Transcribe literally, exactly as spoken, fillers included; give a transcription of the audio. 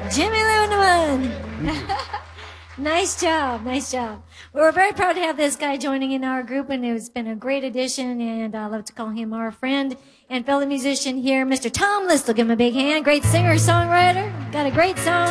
Jimmy Lindemann. Nice job, nice job. We're very proud to have this guy joining in our group, and it's been a great addition, and I love to call him our friend and fellow musician here, Mister Tom Listle. Give him a big hand. Great singer, songwriter. Got a great song.